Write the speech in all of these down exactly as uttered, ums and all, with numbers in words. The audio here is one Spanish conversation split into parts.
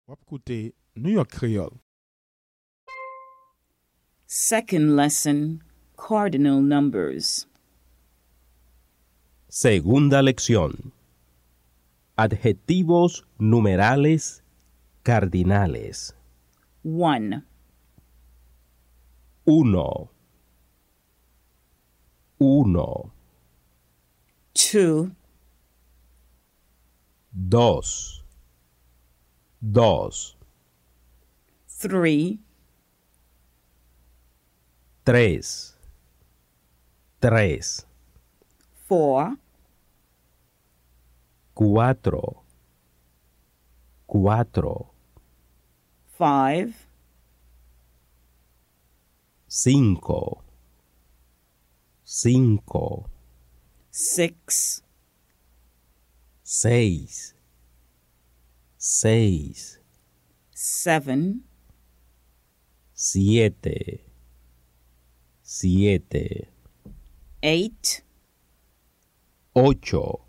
Wap koute New York Creole. Second lesson, cardinal numbers. Segunda lección. Adjetivos numerales cardinales. One, Uno. Uno. two, Dos. Dos. three, Tres. Tres. four, Cuatro. Cuatro. five, Cinco. Cinco. six, Seis. Seis. seven, Siete. Siete. eight, Ocho.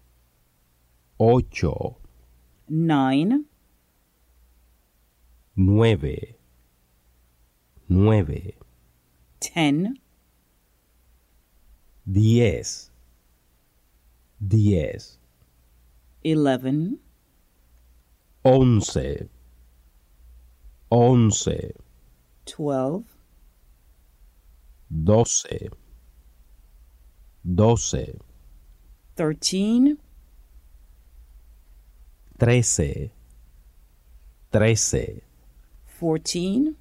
Ocho. nine, Nueve. Nueve. ten, Diez. Diez. eleven, Once. Once. twelve, Doce. Doce. thirteen, Trece. Trece. fourteen,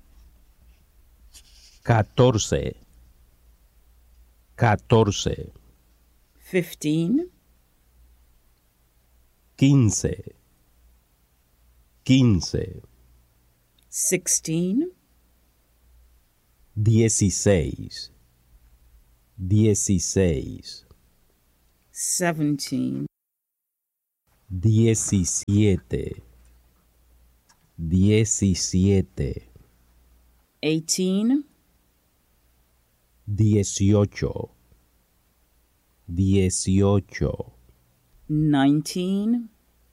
Catorce. Catorce. fifteen, Quince. Quince. sixteen, Dieciséis. Dieciséis. seventeen, Diecisiete. Diecisiete. eighteen, Dieciocho. Dieciocho. nineteen,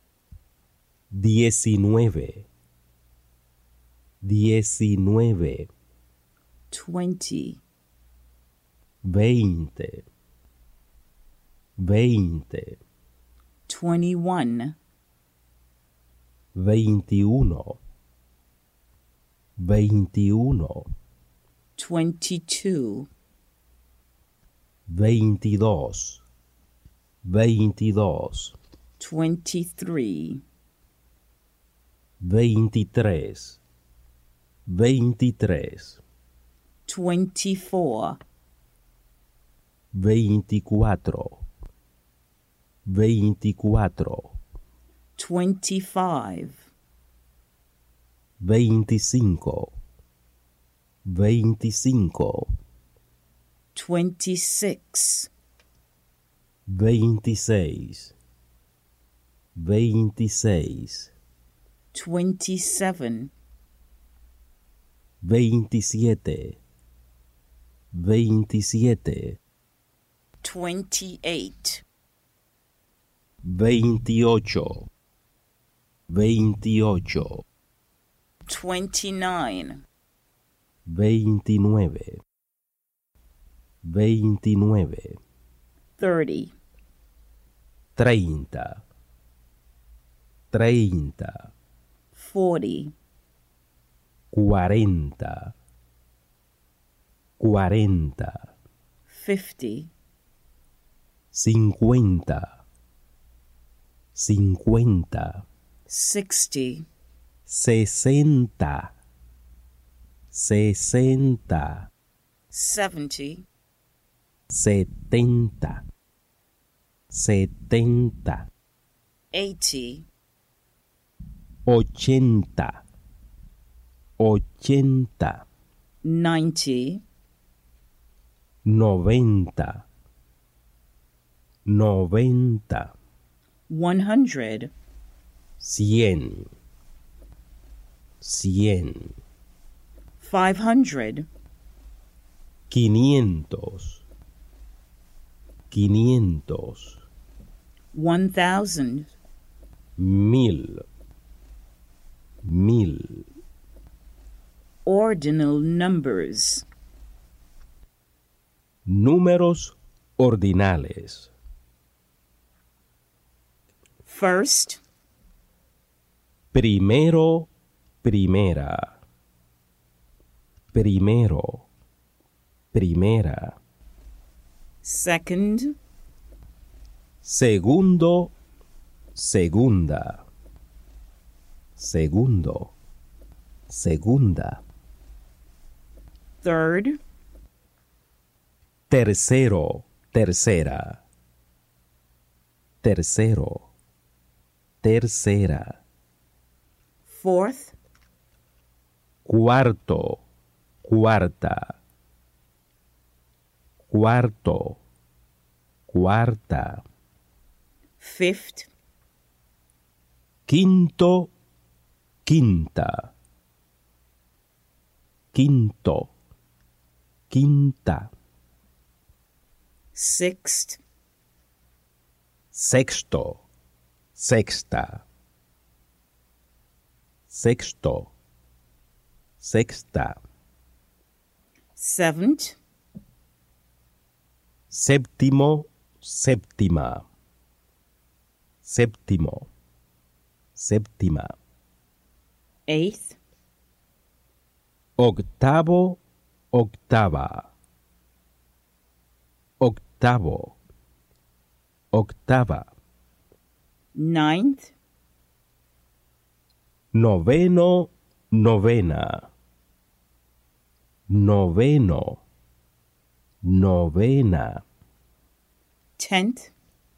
Diecinueve. Diecinueve. twenty, Veinte. Veinte. twenty-one, Veintiuno. Veintiuno. twenty-two, Veintidós. Veintidós. twenty-three, Veintitrés. Veintitrés. twenty-four, Veinticuatro. Veinticuatro. twenty-five, Veinticinco. Veinticinco. twenty-six, Veintiséis. Veintiséis. twenty-seven, Veintisiete. Veintisiete. twenty-eight, Veintiocho. Veintiocho. twenty-nine, Veintinueve. Veintinueve. thirty, Treinta. Treinta. forty, Cuarenta. Cuarenta. fifty, Cincuenta. Cincuenta. sixty, Sesenta. Sesenta. seventy, Setenta. Setenta. eighty, Ochenta. Ochenta. ninety, Noventa. Noventa. one hundred, Cien. Cien. five hundred, Quinientos. Quinientos. one thousand, Mil. Mil. ordinal numbers. Números ordinales. First, Primero, primera. Primero, primera. second, Segundo, segunda. Segundo, segunda. third, Tercero, tercera. Tercero, tercera. fourth, Cuarto, cuarta. Cuarto, cuarta. fifth, Quinto, quinta. Quinto, quinta. sixth, Sexto, sexta. Sexto, sexta. seventh, Séptimo, séptima. Séptimo, séptima. eighth, Octavo, octava. Octavo, octava. ninth, Noveno, novena. Noveno, novena. tenth,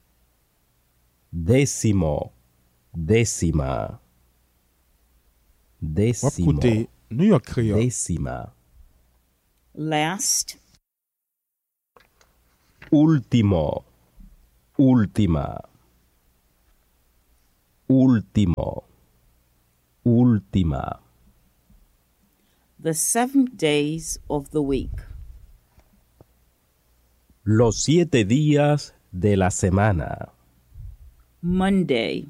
Décimo, décima. Décimo, Wapkoute New York Creole. décima. last, Último, última. Último, última. the seventh days of the week. Los siete días de la semana. Monday,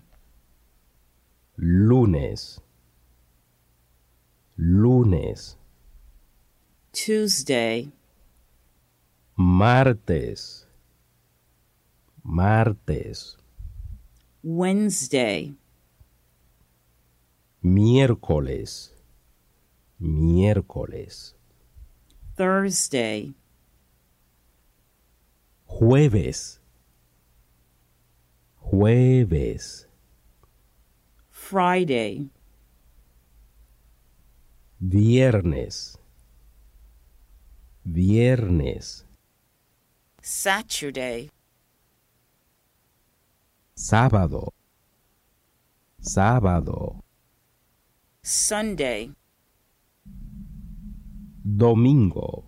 Lunes, lunes. Tuesday, Martes, martes. Wednesday, Miércoles, miércoles. Thursday, Jueves, jueves. Friday, Viernes, viernes. Saturday, Sábado, sábado. Sunday, Domingo,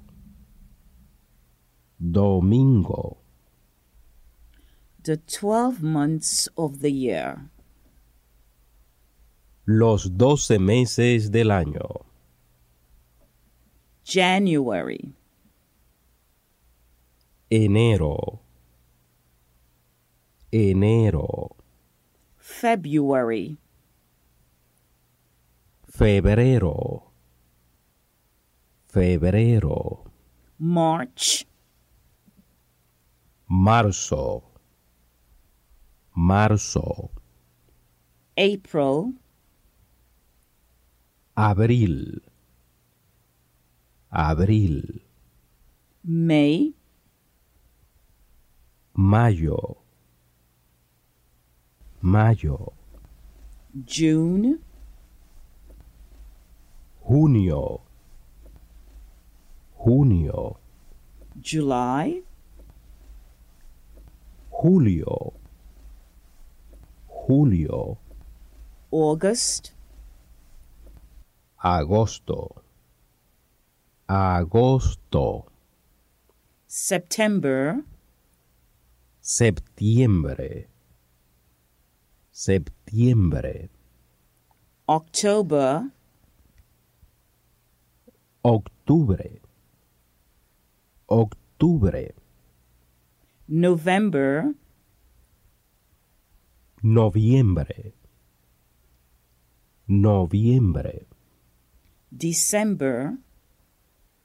domingo. the twelve months of the year. Los doce meses del año. January, Enero, enero. February, Febrero, febrero. March, Marzo, marzo. April, Abril, abril. May, Mayo, mayo. June, Junio, junio. July, Julio, julio. August, Agosto, agosto. September, Septiembre, septiembre. October, Octubre, octubre. November, Noviembre, noviembre. December,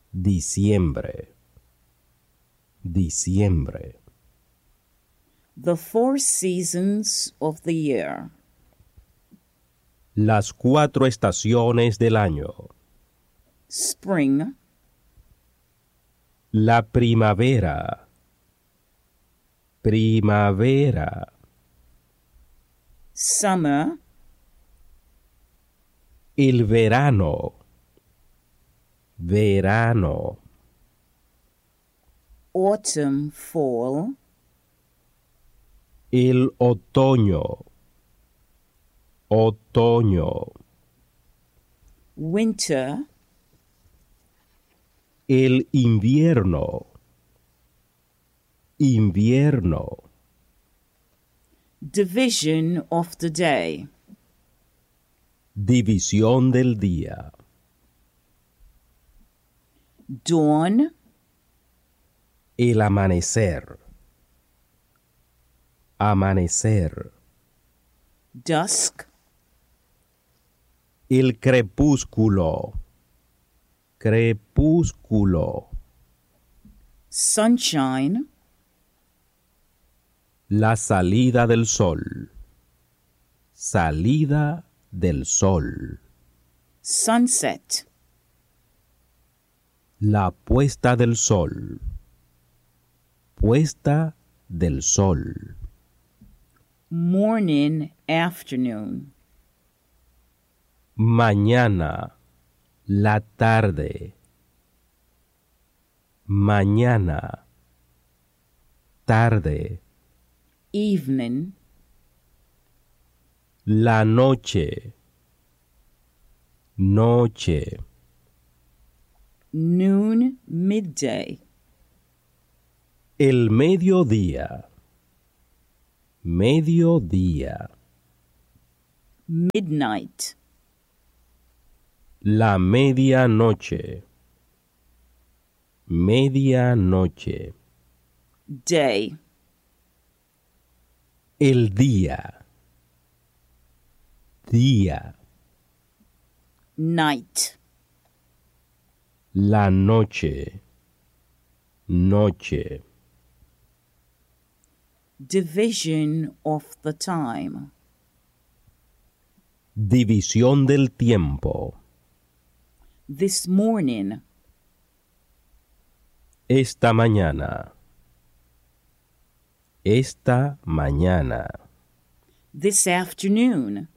Diciembre. Diciembre. The four seasons of the year. Las cuatro estaciones del año. Spring, La primavera. Primavera. summer, El verano. Verano. autumn, fall, El otoño. Otoño. winter, El invierno. Invierno. division of the day. División del día. Dawn, El amanecer. Amanecer. dusk, El crepúsculo. Crepúsculo. sunshine, La salida del sol. Salida del sol. sunset, La puesta del sol. Puesta del sol. morning, afternoon, Mañana. La tarde. Mañana. Tarde. evening, La noche. Noche. noon, midday, El mediodía. Mediodía. midnight, La medianoche. Medianoche. day, El día. Día. night, La noche. Noche. division of the time. División del tiempo. This morning, Esta mañana. Esta mañana. this afternoon,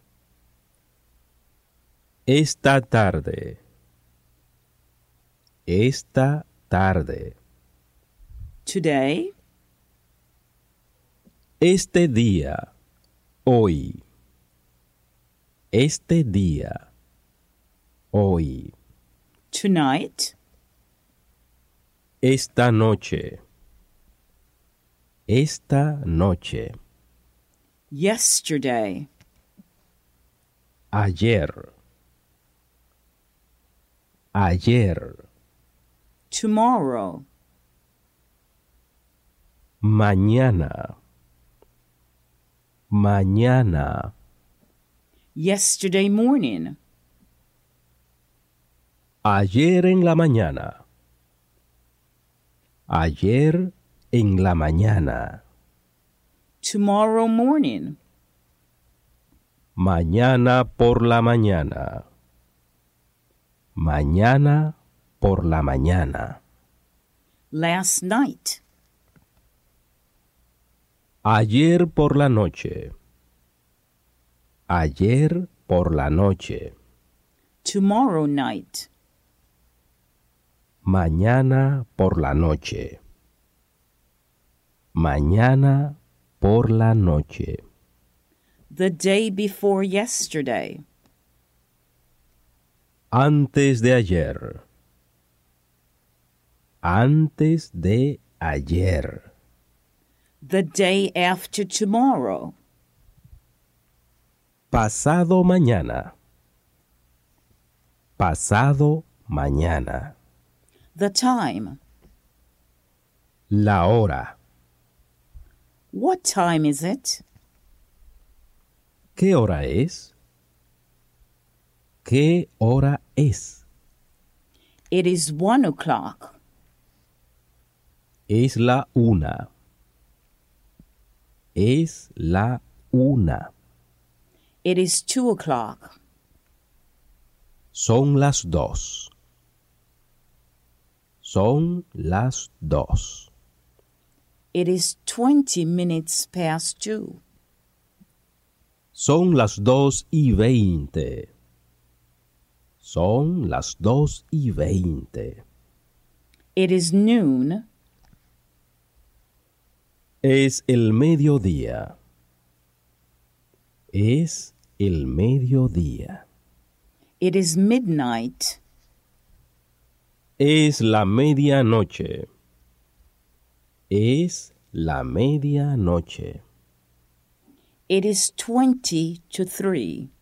Esta tarde. Esta tarde. today, Este día. Hoy. Este día. Hoy. tonight, Esta noche. Esta noche. yesterday, Ayer. Ayer. tomorrow, Mañana. Mañana. yesterday morning, Ayer en la mañana. Ayer en la mañana. tomorrow morning, Mañana por la mañana. Mañana por la mañana. last night, Ayer por la noche. Ayer por la noche. tomorrow night, Mañana por la noche. Mañana por la noche. the day before yesterday, Antes de ayer. Antes de ayer. the day after tomorrow, Pasado mañana. Pasado mañana. the time. La hora. What time is it? ¿Qué hora es? ¿Qué hora es? It is one o'clock. Es la una. Es la una. It is two o'clock. Son las dos. Son las dos. It is twenty minutes past two. Son las dos y veinte. Son las dos y veinte. It is noon. Es el mediodía. Es el mediodía. It is midnight. Es la medianoche. Es la medianoche. It is twenty to three.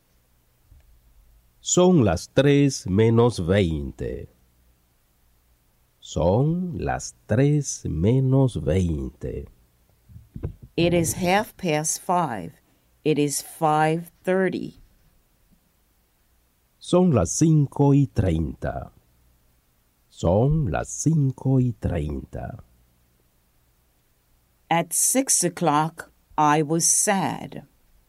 Son las tres menos veinte. Son las tres menos veinte. It is half past five. It is five thirty. Son las cinco y treinta. Son las cinco y treinta. At six o'clock, I was sad.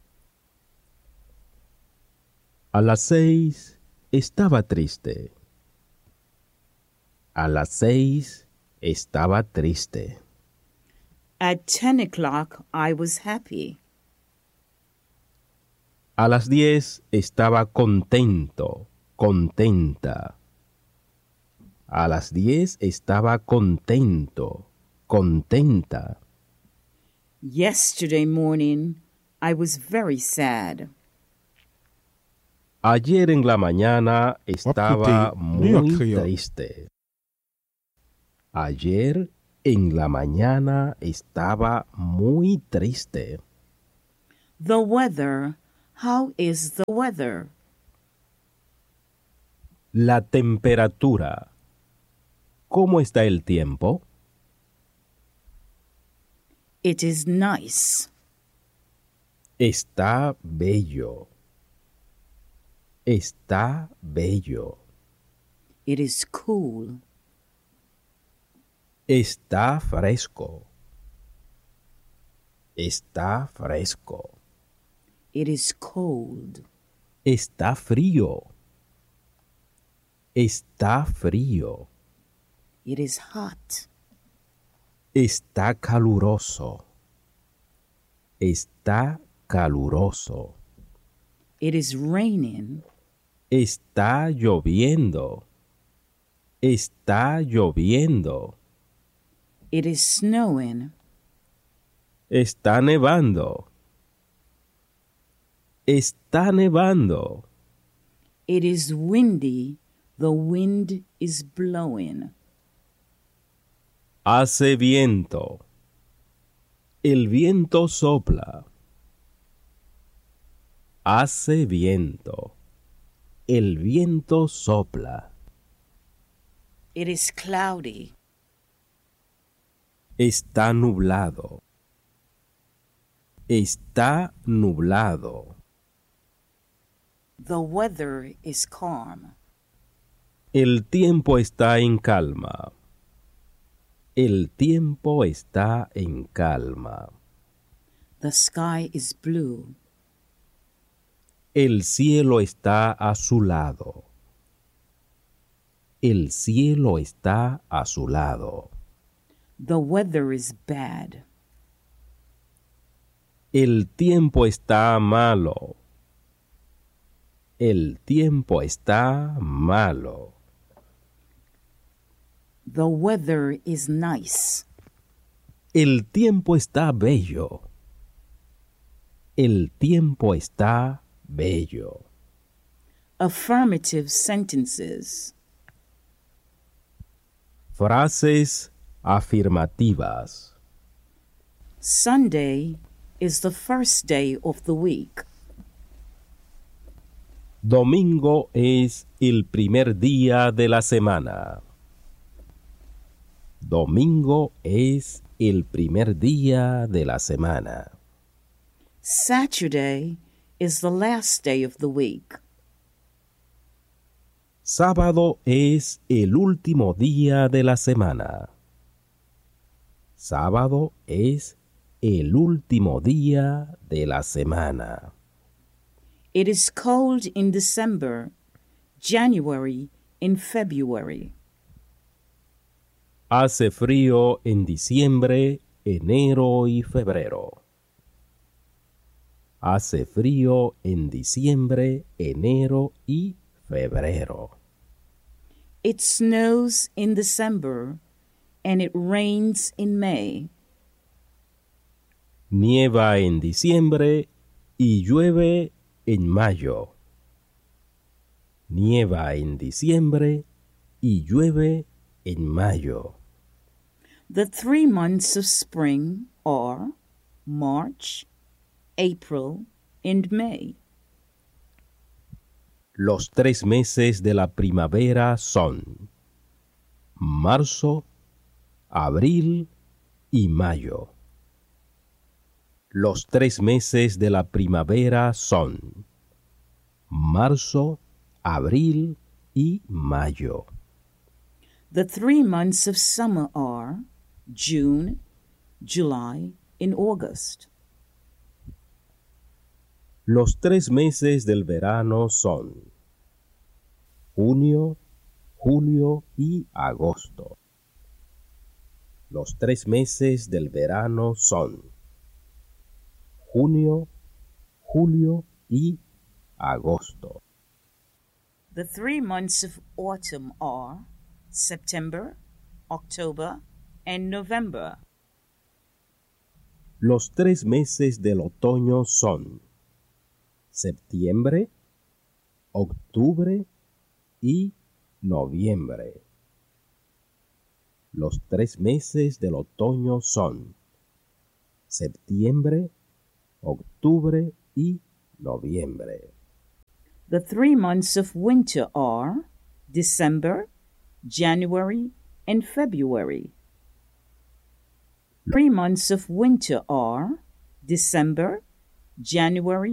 A las seis estaba triste. A las seis estaba triste. At ten o'clock, I was happy. A las diez estaba contento, contenta. A las diez estaba contento, contenta. Yesterday morning, I was very sad. Ayer en la mañana estaba Écoutez New York muy Creole. triste. Ayer en la mañana estaba muy triste. The weather, how is the weather? La temperatura. ¿Cómo está el tiempo? It is nice. Está bello. Está bello. It is cool. Está fresco. Está fresco. It is cold. Está frío. Está frío. It is hot. Está caluroso. Está caluroso. It is raining. Está lloviendo. Está lloviendo. It is snowing. Está nevando. Está nevando. It is windy. The wind is blowing. Hace viento. El viento sopla. Hace viento. El viento sopla. It is cloudy. Está nublado. Está nublado. The weather is calm. El tiempo está en calma. El tiempo está en calma. The sky is blue. El cielo está azulado. El cielo está azulado. The weather is bad. El tiempo está malo. El tiempo está malo. The weather is nice. El tiempo está bello. El tiempo está bello. Affirmative sentences. Frases afirmativas. Sunday is the first day of the week. Domingo es el primer día de la semana. Domingo es el primer día de la semana. Saturday is the last day of the week. Sábado es el último día de la semana. Sábado es el último día de la semana. It is cold in December, January, and February. Hace frío en diciembre, enero y febrero. Hace frío en diciembre, enero y febrero. It snows in December, and it rains in May. Nieva en diciembre y llueve en mayo. Nieva en diciembre y llueve en mayo. The three months of spring are March, April, and May. Los tres meses de la primavera son marzo, abril y mayo. Los tres meses de la primavera son marzo, abril y mayo. The three months of summer are June, July, and August. Los tres meses del verano son junio, julio y agosto. Los tres meses del verano son junio, julio y agosto. The three months of autumn are September, October, and November. Los tres meses del otoño son septiembre, octubre y noviembre. Los tres meses del otoño son septiembre, octubre y noviembre. The three months of winter are December, January, and February. Three months of winter are December, January,